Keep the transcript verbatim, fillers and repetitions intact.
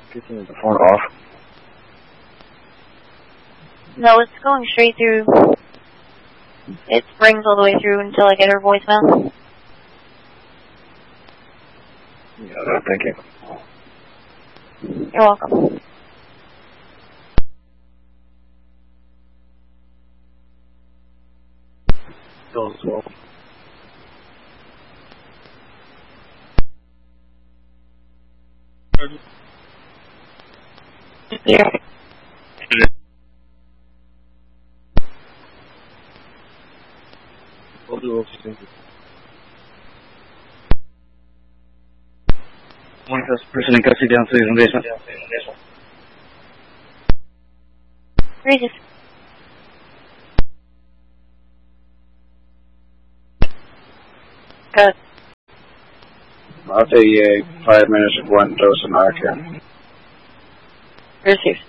Is the phone off? No, it's going straight through. It rings all the way through until I get her voicemail. Yeah, thank you. You're welcome. Still as well. Yeah. We'll do what you think. One first person in custody downstairs in the basement. Regis. Good. I'll take you five minutes of one dose of Narcan. Received.